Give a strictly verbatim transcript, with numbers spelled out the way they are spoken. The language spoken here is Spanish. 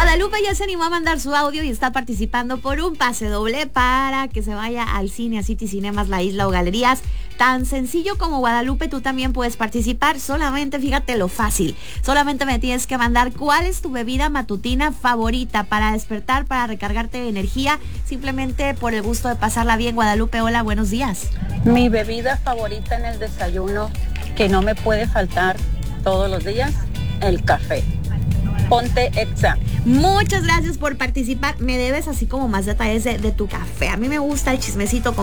Guadalupe ya se animó a mandar su audio y está participando por un pase doble para que se vaya al cine, a City Cinemas, La Isla o Galerías. Tan sencillo como Guadalupe, tú también puedes participar. Solamente fíjate lo fácil. Solamente me tienes que mandar cuál es tu bebida matutina favorita para despertar, para recargarte de energía, simplemente por el gusto de pasarla bien. Guadalupe, hola, buenos días. Mi bebida favorita en el desayuno, que no me puede faltar todos los días, el café. Ponte Exa. Muchas gracias por participar. Me debes así como más detalles de, de tu café. A mí me gusta el chismecito con